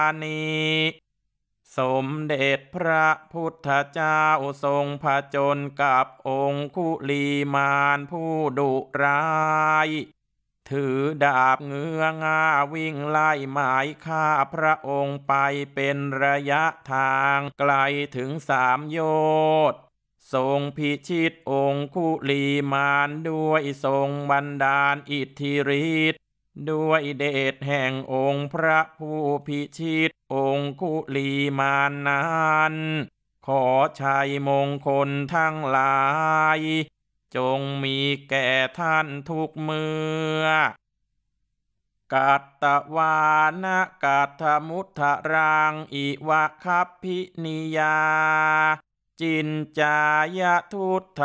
นี้สมเด็จพระพุทธเจ้าทรงผจญกับองคุลีมานผู้ดุร้ายถือดาบเงื้อง่าวิ่งไล่หมายฆ่าพระองค์ไปเป็นระยะทางไกลถึง3 โยชน์ทรงพิชิตองคุลีมานด้วยทรงบันดาลอิทธิฤทธิ์ด้วยเดชแห่งองค์พระผู้พิชิตองคุลีมานนั้นขอชัยมงคลทั้งหลายจงมีแก่ท่านทุกเมื่อกัตตวานะกัตถมุทธรังอิวะคัพพินิยาจินจายทุต